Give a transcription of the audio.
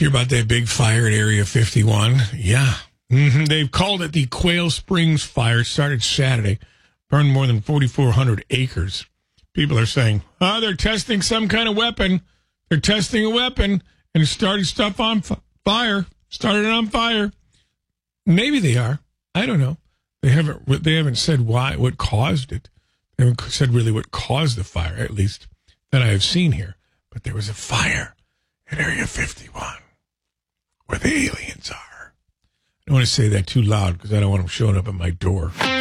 hear about that big fire at Area 51? Yeah. They've called it the Quail Springs Fire. Started Saturday. Burned more than 4,400 acres. People are saying, they're testing some kind of weapon. They're testing a weapon and started stuff on fire. Started it on fire. Maybe they are. I don't know. They haven't said what caused it. They haven't said really what caused the fire, at least that I have seen here. But there was a fire at Area 51 where the aliens are. I don't want to say that too loud because I don't want them showing up at my door.